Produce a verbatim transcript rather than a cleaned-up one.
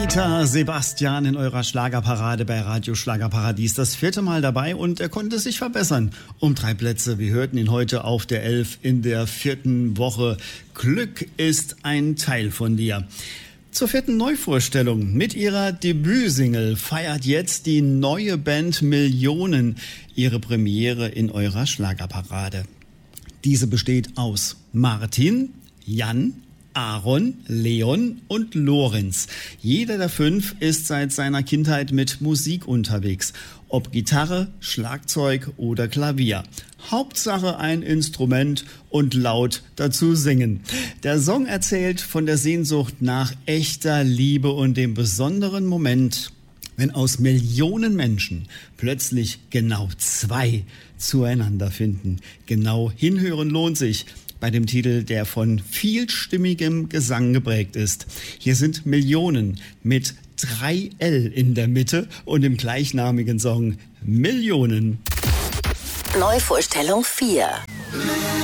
Peter Sebastian in eurer Schlagerparade bei Radio Schlagerparadies. Das vierte Mal dabei und er konnte sich verbessern. Um drei Plätze. Wir hörten ihn heute auf der Elf in der vierten Woche. Glück ist ein Teil von dir. Zur vierten Neuvorstellung. Mit ihrer Debütsingle feiert jetzt die neue Band Millionen ihre Premiere in eurer Schlagerparade. Diese besteht aus Martin, Jan, Aaron, Leon und Lorenz. Jeder der fünf ist seit seiner Kindheit mit Musik unterwegs. Ob Gitarre, Schlagzeug oder Klavier. Hauptsache ein Instrument und laut dazu singen. Der Song erzählt von der Sehnsucht nach echter Liebe und dem besonderen Moment, wenn aus Millionen Menschen plötzlich genau zwei zueinander finden. Genau hinhören lohnt sich. Bei dem Titel, der von vielstimmigem Gesang geprägt ist. Hier sind Millionen mit drei L in der Mitte und im gleichnamigen Song Millionen. Neuvorstellung vier.